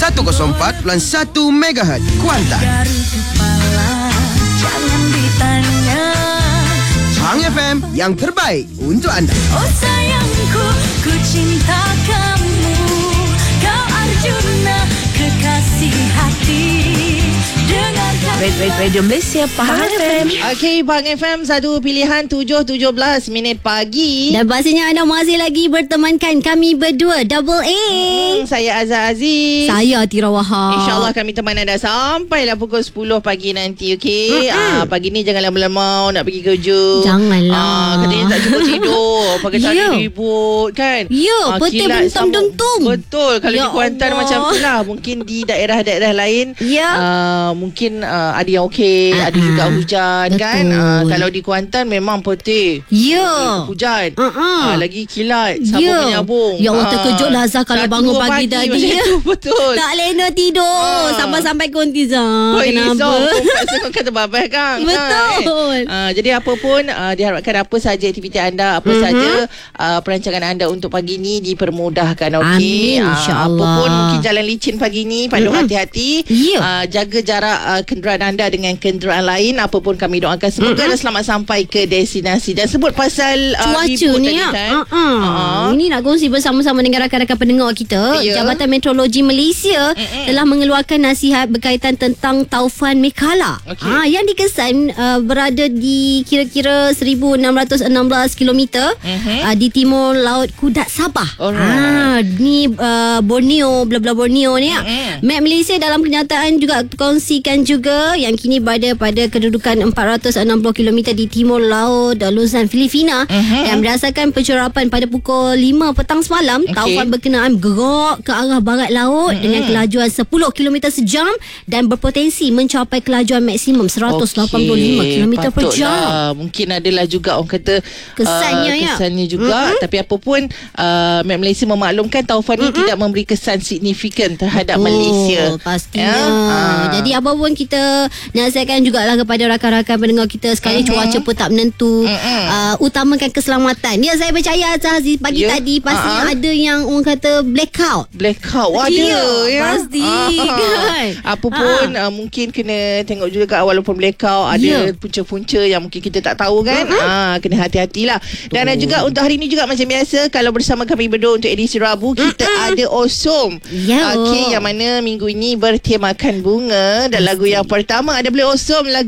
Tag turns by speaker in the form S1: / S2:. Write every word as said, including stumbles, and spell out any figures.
S1: seratus empat perpuluhan satu megahertz Kuantan.
S2: Jangan ditanya.
S1: Hang F M yang terbaik untuk anda.
S2: Oh sayangku, ku cinta kamu. Kau Arjuna, kekasih hati. Dengarkan
S3: Radio Malaysia, Pahang F M.
S4: Okey, Pahang F M, satu pilihan tujuh tujuh belas minit pagi.
S5: Dan pastinya anda masih lagi bertemankan kami berdua, Double A.
S4: Hmm, saya Azhar Aziz.
S5: Saya Atira Wahab.
S4: InsyaAllah kami teman anda sampailah pukul sepuluh pagi nanti, okey? Ah, pagi ni jangan lama-lama nak pergi kerja.
S5: Janganlah.
S4: Ah, katanya tak cukup tidur. Pakai cari
S5: Ya.
S4: ribut kan.
S5: Ya,
S4: Ah,
S5: betul,
S4: kilat
S5: bentum-bentum.
S4: sambung. Betul. Kalau
S5: Ya
S4: di Kuantan
S5: Allah.
S4: macam tu lah. Mungkin di daerah-daerah lain
S5: Ya.
S4: ah, mungkin ah, ada yang okey,
S5: Ah,
S4: ada juga
S5: ah.
S4: hujan kan.
S5: Betul.
S4: Ah, kalau di Kuantan memang putih.
S5: Ya.
S4: Hujan.
S5: Ah, ah.
S4: Ah, lagi kilat, sambung
S5: Ya.
S4: menyambung.
S5: Ya Allah,
S4: Ah,
S5: terkejut lah Zah kalau
S4: satu,
S5: bangun
S4: dua
S5: pagi tadi.
S4: macam
S5: Ya.
S4: tu, betul.
S5: Tak lena tidur
S4: Ah.
S5: sampai-sampai konti Zah.
S4: Oh,
S5: Kenapa?
S4: risau. Kau kata babah kan.
S5: Betul.
S4: Ha, jadi apa pun uh, diharapkan apa saja aktiviti anda, apa
S5: Mhm.
S4: saja uh, perancangan anda untuk pagi ni dipermudahkan, okey.
S5: Amin,
S4: Ah,
S5: insya-Allah.
S4: apa pun mungkin jalan licin pagi ni, perlu
S5: Mhm.
S4: hati-hati.
S5: Ya.
S4: Uh, jaga jarak uh, kenderaan anda dengan kenderaan lain. Apa pun kami doakan semoga anda selamat sampai ke destinasi. Dan sebut pasal uh,
S5: Cuaca
S4: ribut
S5: ni
S4: tadi,
S5: ya.
S4: kan?
S5: Uh-uh.
S4: Ah.
S5: Ini nak kongsi bersama-sama dengan rakan-rakan pendengar kita.
S4: Ya.
S5: Jabatan Meteorologi Malaysia
S4: Mm-mm.
S5: telah mengeluarkan nasihat berkaitan tentang taufan Mekala.
S4: Okey.
S5: Ah, yang dikesan uh, berada di kira-kira seribu enam ratus enam belas kilometer
S4: Mhm.
S5: uh, di timur laut Kudat Sabah.
S4: Alright.
S5: Ah, ni uh, Borneo, bla-bla Borneo ni ya.
S4: Mm-mm.
S5: Map Malaysia dalam kenyataan juga kongsikan juga yang kini berada pada kedudukan empat ratus enam puluh kilometer di timur laut uh, Luzon, Filipina.
S4: Mhm.
S5: Dan berdasarkan pencerapan pada pukul lima petang semalam,
S4: Okey.
S5: taufan berkenaan bergerak ke arah barat laut
S4: Mhm.
S5: dengan kelajuan sepuluh kilometer sejam dan berpotensi mencapai kelajuan maksimum seratus lapan puluh lima kilometer per jam.
S4: Patutlah. Mungkin adalah juga orang kata
S5: Kesannya,
S4: uh,
S5: ya.
S4: kesannya juga. Mm-hmm. Tapi apa pun uh, Map Malaysia memaklumkan taufan mm-hmm. ni tidak memberi kesan signifikan terhadap
S5: Betul,
S4: Malaysia.
S5: pastinya.
S4: Ya? Ah.
S5: Jadi apa pun kita nasihatkan jugalah kepada rakan-rakan pendengar kita sekali
S4: Mhm.
S5: cuaca pun tak menentu.
S4: Mhm.
S5: Uh, utamakan keselamatan. Ya, saya percaya Aziz pagi
S4: Ya.
S5: tadi pastinya
S4: Ah.
S5: ada yang orang kata blackout.
S4: Blackout ada
S5: Ya,
S4: ya.
S5: pasti, kan?
S4: Apa pun uh, mungkin kena tengok juga walaupun blackout ada
S5: Ya.
S4: punca-punca yang mungkin kita tak tahu kan. Ah, kena hati-hatilah. Dan uh, juga untuk hari ni juga macam biasa kalau bersama kami berdua untuk edisi Rabu kita ada Osom.
S5: Ya.
S4: Okey, yang mana minggu ini bertemakan bunga dan lagu yang pertama ada boleh Osom lagu